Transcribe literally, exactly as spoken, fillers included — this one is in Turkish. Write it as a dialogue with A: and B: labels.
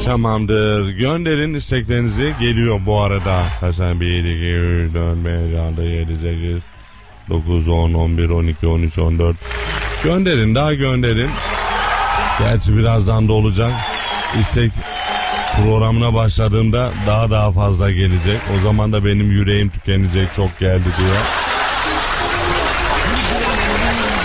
A: Tamamdır. Gönderin isteklerinizi, geliyor bu arada. Kaçan bir, iki, üç, dört, beş, altı, yedi, sekiz, dokuz, on, on bir, on iki, on üç, on dört. Gönderin, daha gönderin. Gerçi birazdan da olacak. İstek programına başladığımda daha daha fazla gelecek. O zaman da benim yüreğim tükenecek, çok geldi diye.